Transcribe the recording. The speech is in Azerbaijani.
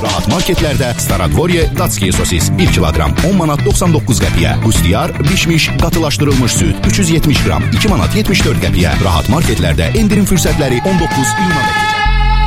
Rahat marketlərdə Staradvorye Datski sosis 1 kiloqram 10 manat 99 qəpiyə. Bustiyar bişmiş, qatılaşdırılmış süd 370 qram 2 manat 74 qəpiyə. Rahat marketlərdə endirim fürsətləri 19 iyuna qədər.